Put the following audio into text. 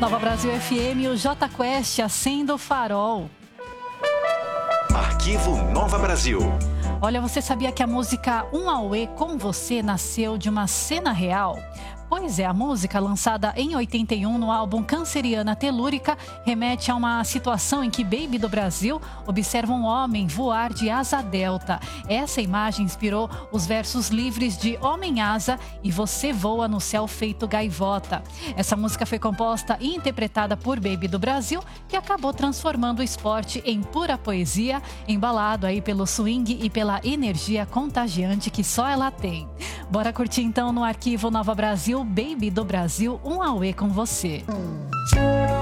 Nova Brasil FM, o J Quest acenda o farol. Arquivo Nova Brasil. Olha, você sabia que a música Um Auê com Você nasceu de uma cena real? Pois é, a música, lançada em 81 no álbum Canceriana Telúrica, remete a uma situação em que Baby do Brasil observa um homem voar de asa delta. Essa imagem inspirou os versos livres de Homem-Asa e Você Voa no Céu Feito Gaivota. Essa música foi composta e interpretada por Baby do Brasil, que acabou transformando o esporte em pura poesia, embalado aí pelo swing e pela energia contagiante que só ela tem. Bora curtir então no Arquivo Nova Brasil, Baby do Brasil, Um Auê com Você.